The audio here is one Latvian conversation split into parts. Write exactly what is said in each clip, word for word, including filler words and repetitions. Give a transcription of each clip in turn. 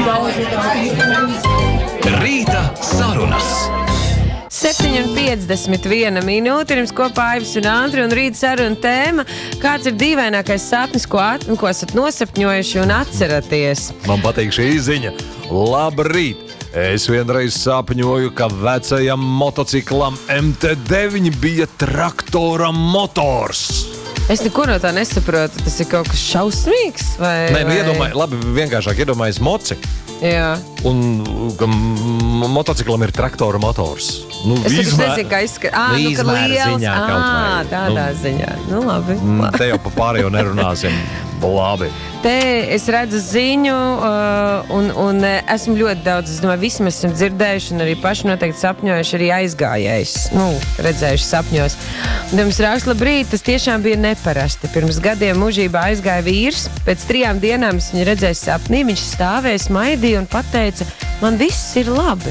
Rīta sarunas. septiņi un piecdesmit viena minūte ir jums kopā Aivis un Andri, un rīta saruna tēma. Kāds ir dīvainākais sapnis, ko, at, ko esat nosapņojuši un atceraties? Man patīk šī ziņa. Labrīt! Es vienreiz sapņoju, ka vecajam motociklam M T deviņi bija traktora motors. Es neko no tā nesaprotu. Tas ir kaut kas šausmīgs? Vai, Nē, nu vai... iedomāj, labi, vienkāršāk iedomājies moci. Jā. Un ka motociklam ir traktora motors. Nu, Es izmēr... nezinu, kā izskatās. Ah, nu, ka izmēra liels. ziņā kaut Ah, vai. tādā Nu, ziņā. Nu, labi. mm, Te jau pa pārējo nerunāsim. Labi. Te es redzu ziņu, uh, un, un uh, esmu ļoti daudz, es domāju, visi mēs esam dzirdējuši, un arī paši noteikti sapņojuši, arī aizgājējus, nu, redzējuši sapņos. Un mums raksta, labrīt, tas tiešām bija neparasti. Pirms gadiem mūžībā aizgāja vīrs, pēc trijām dienām es viņu redzēju sapnī, viņš stāvēja, smaidīja un pateica, man viss ir labi.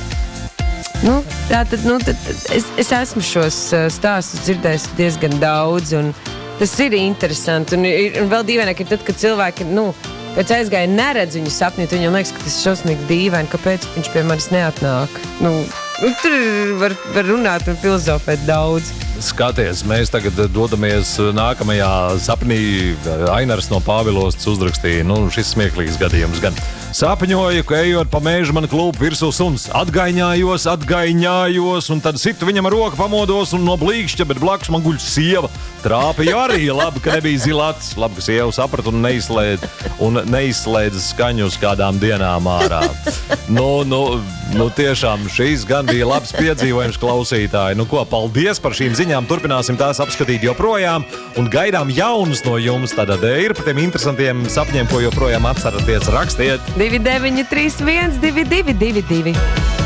Nu, tā tad, nu, tad es, es esmu šos uh, stāstus dzirdējis diezgan daudz, un tas ir interesanti. Un, un vēl dīvaināk ir tad, kad cilvēki, nu, pēc aizgāja neredz viņu sapni, tad viņam liekas, ka tas ir šausmīgi dīvaini, kāpēc viņš pie manis neatnāk. Nu, nu tur var, var runāt un filozofēt daudz. Skaties, mēs tagad dodamies nākamajā sapnī. Ainars no Pāvilostas uzrakstīja, nu, šis smieklīgs gadījums gan. Sapņoju, ka ejot pa mēžu man klūp virsū suns. Atgaiņājos, atgaiņājos, un tad situ viņam ar roku pamodos un no blīkšķa, bet blakus man guļ sieva. Trāpīja arī, labi, ka nebija zilats. Labi, ka sieva saprat un neizslēdz, un neizslēdz skaņu uz kādām dienām ārā. Nu, nu, nu tiešām šīs gan bija labs piedzīvojums, klausītāji. Nu ko, paldies par šīm ziņām. Turpināsim tās apskatīt joprojām un gaidām jaunus no jums. Tātad ir par tiem interesantiem sapņiem, ko joprojām atceraties, rakstiet. divi deviņi trīs viens divi divi divi divi